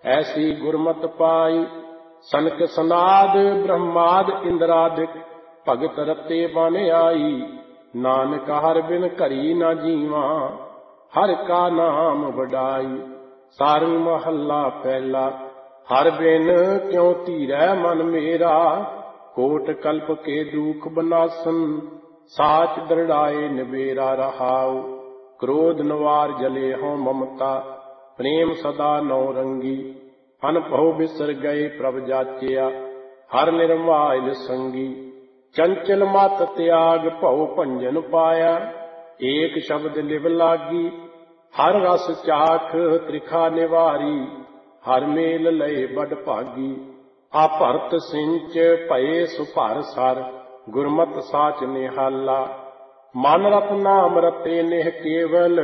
ऐसी गुरमत पाई। सनक सनाद ब्रह्माद इंद्रादिक भगत रते बन आई। नानक हर बिन घरी न जीवा हर का नाम वडाई। सारंग महला पहला। हर बिन क्यों धीरै मन मेरा कोट कल्प के दुख बनासन साच दृढ़ाए निबेरा रहाऊ। क्रोध नवार जले हों ममता प्रेम सदा नौ रंगी। अनभव बिसर गए प्रभ जाचिया हर निर्मायल संगी। चंचल मत त्याग भव भंजन पाया एक शब्द लिव लागी। हर रस चाख त्रिखा निवारी हर मेल लय बड़ भागी। आ भरत सिंच भये सुभर सर गुरमत साच निहाला। मन रत नाम रते नेह केवल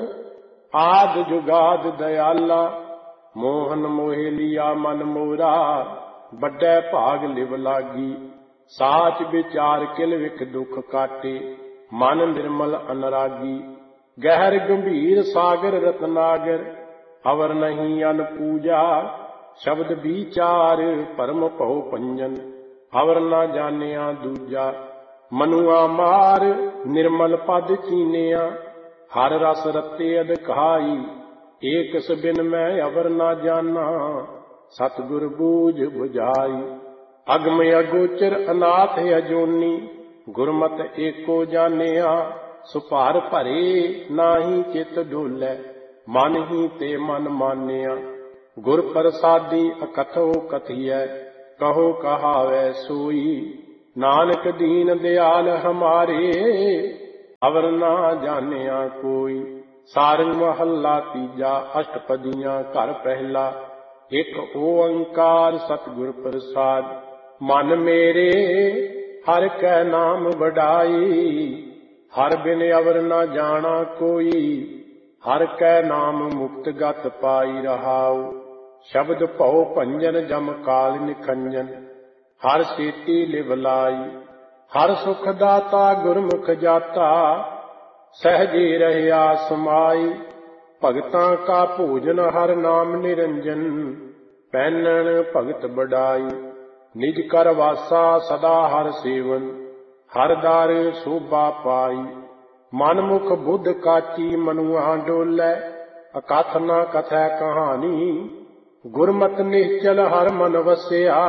आद जुगाद दयाला। मोहन मोहे लिया मन मोरा बड़े भाग लिव लागी। साच विचार किल विख दुख काटे मन निर्मल अनरागी। गहर गंभीर सागर रतनागर अवर नहीं अन पूजा। शब्द विचार परम भव पंजन अवर ना जानिया दूजा। मनुआ मार निर्मल पद चीनिया हर रस रते अदकाई। एक बिन मैं अवर ना जाना सतगुर बूझ बुझाई। अगम अगोचर अनाथ अजोनी गुरमत एको जानिया। सुभार भरे नाही चित डोलै मन ही ते मन मानिया। गुर प्रसादी अकथो कथियै कहो कहावै सोई। नानक दीन दयाल हमारे अवर ना जानिया कोई। सारंग महला तीजा अष्टपदियां घर पहला। एक ओंकार सतगुर प्रसाद मन मेरे हर कै नाम वडाई। हर बिन अवर न जाना कोई हर कै नाम मुक्त गत पाई रहाऊ। शब्द भव भंजन जम काल निखंजन हर सेती लिव लाई। हर सुख दाता गुरमुख जाता सहजे रहया समाई। भगतां का भोजन हर नाम निरंजन पैनन भगत बड़ाई। निज कर वासा सदा हर सेवन हर दार शोभा पाई। मन मुख बुद्ध काची मनुआ डोलै अकथ न कथै कहानी। गुरमत निश्चल हर मन वस्या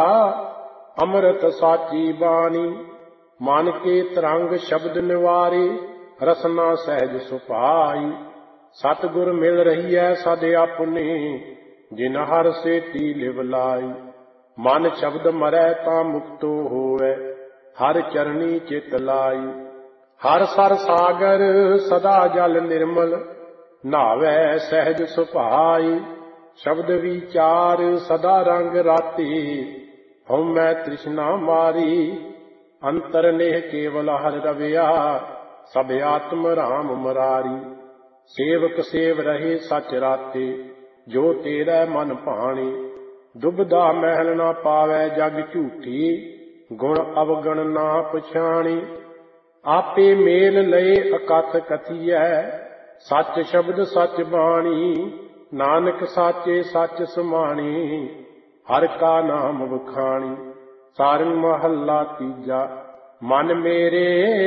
अमृत साची बानी। मन के तरंग शब्द निवारे रसना सहज सुपाई। सतगुर मिल रही है सद अपने जिन हर सेती लिव लाई। मन शब्द मरै तां मुक्तो होवै हर चरनी चित लाई। हर सर सागर सदा जल निर्मल नावै सहज सुभाई। शब्द विचार सदा रंग राती हਉਮੈ तृष्णा मारी। अंतर नेह केवल हर रविया सब आत्म राम मरारी। सेवक सेव रहे सच राते जो तेरा मन भाणी। दुबदा महल ना पावै जग झूठी गुण अवगण ना पछाणी। आपे मेल लए अकथ कथियै सच शब्द सच बाणी। नानक साचे सच समाणी हर का नाम वखाणी। सारंग महला तीजा मन मेरे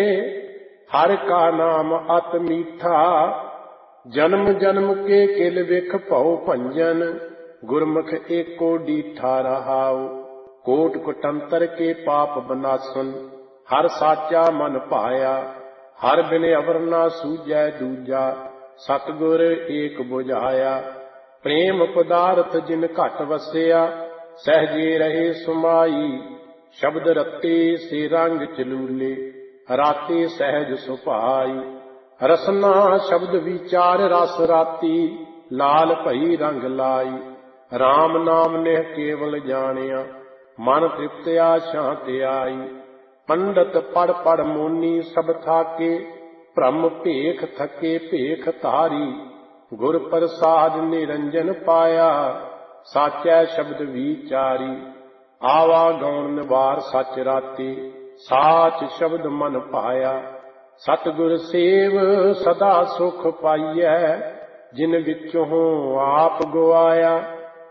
हर का नाम अत मीठा। जन्म जन्म के किल विख भव भंजन गुरमुख एको डीठा रहाऊ। कोट कुटंतर के पाप बनासन हर साचा मन पाया। हर बिन अवर ना सूझै दूजा सतगुर एक बुझाया। प्रेम पदार्थ जिन घट वसिया सहजे रहे समाई। शब्द रत्ते से रंग चलूले राते सहज सुभाई। रसना शब्द विचार रस राती लाल भई रंग लाई। राम नाम नेह केवल जानिया मन तृप्त्या शांत आई। पंडित पढ़ पढ़ मोनी सब थाके भ्रम भेख थके भेख तारी। गुर प्रसाद निरंजन पाया साचै शब्द विचारी। आवा गौण निवार सच राते साच शब्द मन पाया। सतगुर सेव सदा सुख पाइयै जिन विचों आप गवाया।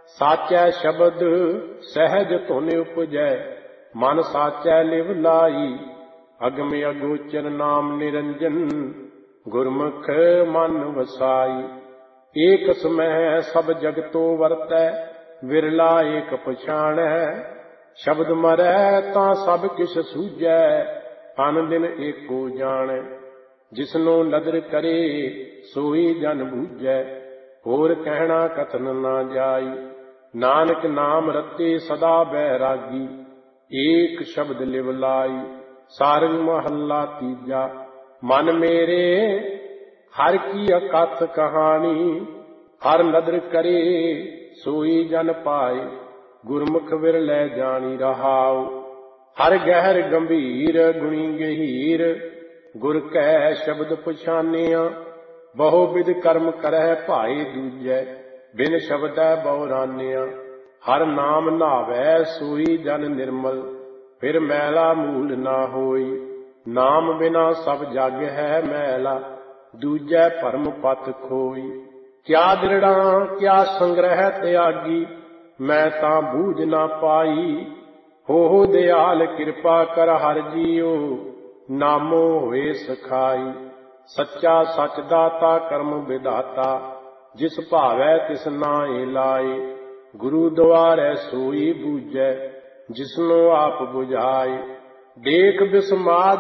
ਸਾਚੈ ਸ਼ਬਦ ਸਹਿਜ ਧੁਨ ਉਪਜੈ, ਮਨ ਸਾਚੈ ਲਿਵ ਲਾਈ। ਅਗਮ ਅਗੋਚਰ ਨਾਮ ਨਿਰੰਜਨ, ਗੁਰਮੁਖ ਮਨ ਵਸਾਈ। ਏਕ ਸਮਹਿ ਸਭ ਜਗਤੋ ਵਰਤੈ, ਵਿਰਲਾ ਏਕ ਪਛਾਣੈ। ਸ਼ਬਦ ਮਰੈ ਤਾਂ ਸਭ ਕਿਛ ਸੂਝੈ, ਅਨ ਦਿਨ ਏਕੋ ਜਾਣੈ। ਜਿਸਨੋ ਨਦਰ ਕਰੇ ਸੋਈ ਜਨ ਬੂਝੈ, ਹੋਰ ਕਹਿਣਾ ਕਥਨ ਨਾ ਜਾਈ। ਨਾਨਕ ਨਾਮ ਰਤੇ ਸਦਾ ਬੈਰਾਗੀ, ਏਕ ਸ਼ਬਦ ਲਿਵ ਲਾਈ। ਸਾਰੰਗ ਮਹੱਲਾ ਤੀਜਾ। ਮਨ ਮੇਰੇ ਹਰ ਕੀ ਅਕਥ ਕਹਾਣੀ, ਹਰ ਨਦਰ ਕਰੇ ਸੋਈ ਜਨ ਪਾਏ। ਗੁਰਮੁਖ ਵਿਰਲੇ ਜਾਣੀ ਰਹਾਉ, ਹਰ ਗਹਿਰ ਗੰਭੀਰ ਗੁਣੀ ਗਹੀਰ। ਗੁਰ ਕੈ ਸ਼ਬਦ ਪਛਾਨਿਆ, ਬਹੁ ਵਿਧ ਕਰਮ ਕਰੈ ਭਾਏ ਦੂਜੈ। ਬਿਨ ਸ਼ਬਦੈ ਬਹੁਰਾਨਿਆ, ਹਰ ਨਾਮ ਨਾਵੈ ਸੋਈ ਜਨ ਨਿਰਮਲ। ਫਿਰ ਮੈਲਾ ਮੂਲ ਨਾ ਹੋਈ, ਨਾਮ ਬਿਨਾ ਸਭ ਜਗ ਹੈ ਮੈਲਾ। ਦੂਜੈ ਭਰਮ ਪਤ ਖੋਈ, ਕਿਆ ਦ੍ਰਿੜਾਂ ਕਿਆ ਸੰਗ੍ਰਹਿ ਤਿਆਗੀ। ਮੈਂ ਤਾਂ ਬੂਝ ਨਾ ਪਾਈ, ਹੋ ਦਿਆਲ ਕਿਰਪਾ ਕਰ ਹਰਿ ਜੀਉ। ਨਾਮੋ ਹੋਏ ਸਖਾਈ, ਸੱਚਾ ਸੱਚ ਦਾਤਾ ਕਰਮ ਵਿਦਾਤਾ। ਜਿਸ ਭਾਵੈ ਤਿਸ ਨਾਹਿ ਲਾਏ, ਗੁਰੂ ਦੁਆਰੈ ਸੋਈ ਬੂਝੈ। ਜਿਸਨੂੰ ਆਪ ਬੁਝਾਏ, ਦੇਖ ਬਿਸਮਾਦ